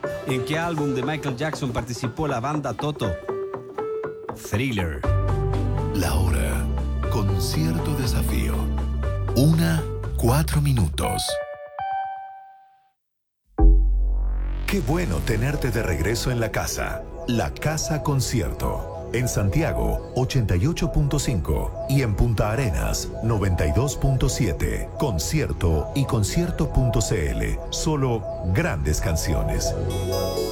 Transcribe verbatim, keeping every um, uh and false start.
¿En qué álbum de Michael Jackson participó la banda Toto? Thriller. La hora con cierto desafío. Una, cuatro minutos. Qué bueno tenerte de regreso en la casa. La Casa Concierto. En Santiago, ochenta y ocho punto cinco. Y en Punta Arenas, noventa y dos punto siete. Concierto y concierto punto c l. Solo grandes canciones.